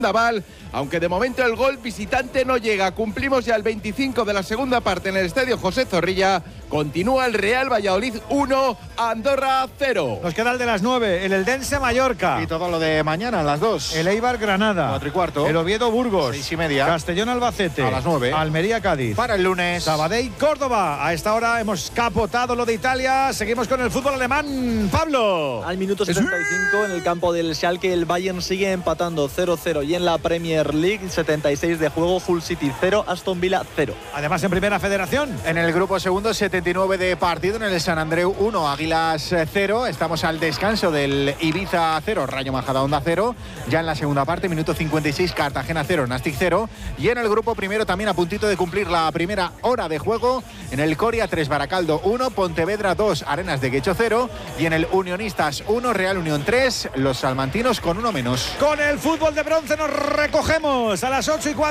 Naval, aunque de momento el gol visitante no llega. Cumplimos ya el 25 de la segunda parte en el Estadio José Zorrilla. Continúa el Real Valladolid 1, Andorra 0. Nos queda el de las 9, el Eldense Mallorca. Y todo lo de mañana a las 2. El Eibar Granada. 4:15. El Oviedo Burgos. 6:30. Castellón Albacete. A las 9. Almería Cádiz. Para el lunes. Sabadell Córdoba. A esta hora hemos capotado lo de Italia. Seguimos con el fútbol alemán. Pablo. Al minuto 75 en el campo del Schalke el Bayern sigue empatando 0-0 y en la Premier League 76 de juego, Hull City 0, Aston Villa 0. Además en Primera Federación. En el grupo segundo 79 de partido, en el San Andreu 1, Águilas 0. Estamos al descanso del Ibiza 0, Rayo Majadahonda 0. Ya en la segunda parte, minuto 56, Cartagena 0, Nastic 0. Y en el grupo primero también a puntito de cumplir la primera hora de juego, en el Coria 3, Baracaldo 1, Pontevedra 2, Arenas de Guecho 0. Y en el Unionistas 1, Real Unión 3, los salmantinos con 1 menos. Con el fútbol de bronce nos recogemos a las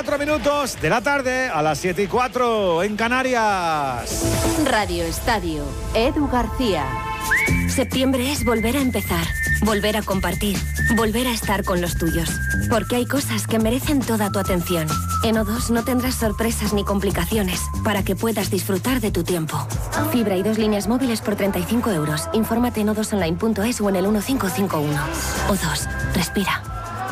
8:04 de la tarde, a las 7:04 en Canarias. Radio Estadio, Edu García. Septiembre es volver a empezar, volver a compartir, volver a estar con los tuyos. Porque hay cosas que merecen toda tu atención. En O2 no tendrás sorpresas ni complicaciones para que puedas disfrutar de tu tiempo. Fibra y 2 líneas móviles por 35 euros. Infórmate en o2online.es o en el 1551. O2, respira.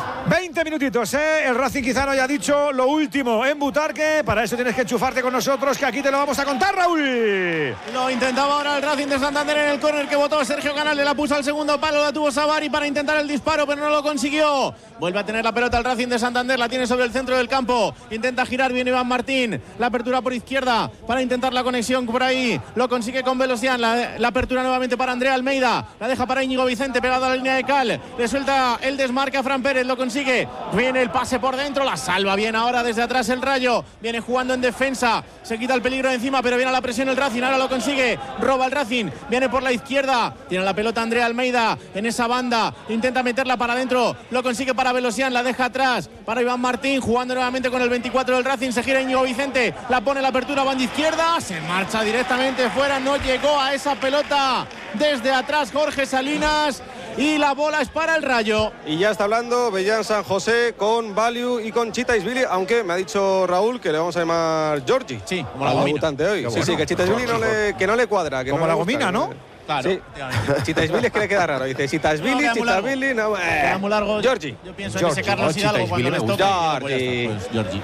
20 minutitos, ¿eh? El Racing quizá no haya dicho lo último en Butarque. Para eso tienes que enchufarte con nosotros, que aquí te lo vamos a contar, Raúl. Lo intentaba ahora el Racing de Santander en el córner que botó Sergio Canales. La puso al segundo palo, la tuvo Savary para intentar el disparo, pero no lo consiguió. Vuelve a tener la pelota el Racing de Santander, la tiene sobre el centro del campo. Intenta girar bien Iván Martín. La apertura por izquierda para intentar la conexión por ahí. Lo consigue con Velosian. La apertura nuevamente para Andrea Almeida. La deja para Íñigo Vicente, pegado a la línea de cal. Le suelta el desmarque a Fran Pérez, lo consigue. Viene el pase por dentro, la salva bien ahora desde atrás el Rayo. Viene jugando en defensa, se quita el peligro de encima, pero viene a la presión el Racing. Ahora lo consigue, roba el Racing. Viene por la izquierda, tiene la pelota Andrea Almeida en esa banda. Intenta meterla para adentro, lo consigue para Velosian, la deja atrás para Iván Martín, jugando nuevamente con el 24 del Racing. Se gira Íñigo Vicente, la pone la apertura, banda izquierda, se marcha directamente fuera. No llegó a esa pelota desde atrás Jorge Salinas. Y la bola es para el Rayo. Y ya está hablando Bellán San José con Value y con Chitaisvili, aunque me ha dicho Raúl que le vamos a llamar Giorgi. Sí, como la gomina. Hoy. Bueno. Sí, que Chitaisvili no le cuadra. Que como no la gusta, gomina, ¿no? Claro. Sí. Chitaisvili es que le queda raro. Dice Chitaisvili, no. Queda muy largo. Giorgi. Yo pienso en ese Carlos Hidalgo cuando les toca. Giorgi.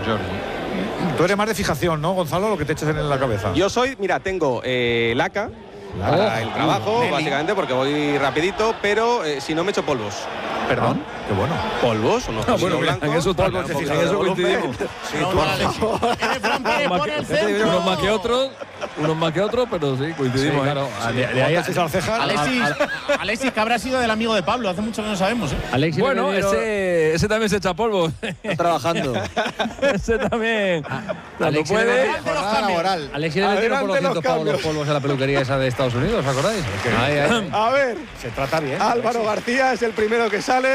Tú eres más de fijación, ¿no, Gonzalo? Lo que te echas en la cabeza. Yo soy, mira, tengo laca para el trabajo, básicamente, porque voy rapidito, pero si no me echo polvos. ¿Perdón? Qué bueno. ¿Polvos? Unos polvos blancos. En eso coincidimos. Sí, Unos más que otros, pero sí, coincidimos. Sí, claro. De ahí a César Cejas. Alexis, que habrá sido del amigo de Pablo, hace mucho que no sabemos. Alexis, bueno, ese también se echa polvo. Está trabajando. Ese también. Cuando Alexis puede. Alexis le metieron por 200 pavos los polvos a la peluquería esa de Estados Unidos, ¿os acordáis? A ver, se trata bien. Álvaro García es el primero que sale.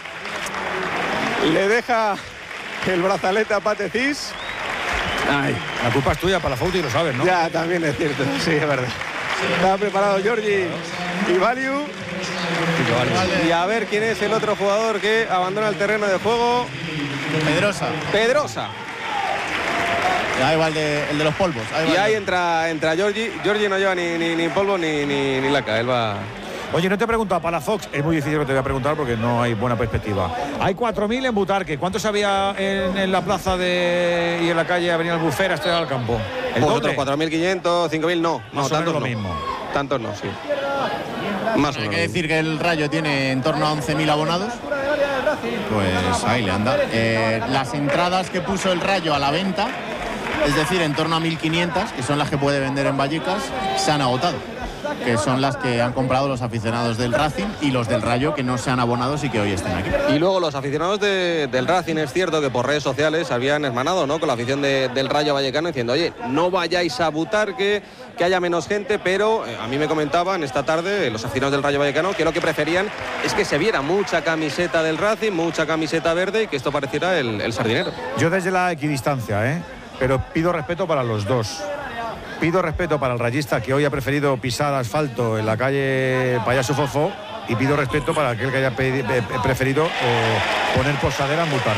Le deja el brazalete a Patecís. Ay, la culpa es tuya, para la foto y lo sabes, ¿no? Ya, también es cierto, sí, es verdad. Está preparado Giorgi y Value. Y a ver quién es el otro jugador que abandona el terreno de juego. Pedrosa. Ahí va el de los polvos. Y ahí entra Giorgi. Giorgi no lleva ni polvo ni laca, él va. Oye, no te he preguntado, Palafox, es muy difícil que te voy a preguntar porque no hay buena perspectiva. Hay 4.000 en Butarque. ¿Cuántos había en la plaza y en la calle Avenida Albufera, estrella al campo? ¿El doble? Otros 4.500, 5.000 no. No, tantos lo no. Mismo. Tantos no, sí. Más o menos. Hay que decir que el Rayo tiene en torno a 11.000 abonados. Pues ahí le anda. Las entradas que puso el Rayo a la venta, es decir, en torno a 1.500, que son las que puede vender en Vallecas, se han agotado. Que son las que han comprado los aficionados del Racing y los del Rayo que no se han abonado y que hoy estén aquí. Y luego los aficionados del Racing, es cierto que por redes sociales habían hermanado, ¿no?, con la afición del Rayo Vallecano diciendo, oye, no vayáis a Butarque, que haya menos gente, pero a mí me comentaban esta tarde los aficionados del Rayo Vallecano que lo que preferían es que se viera mucha camiseta del Racing, mucha camiseta verde y que esto pareciera el sardinero. Yo desde la equidistancia, pero pido respeto para los dos. Pido respeto para el rayista que hoy ha preferido pisar asfalto en la calle Payaso Fofó y pido respeto para aquel que haya preferido poner posadera en Butarque.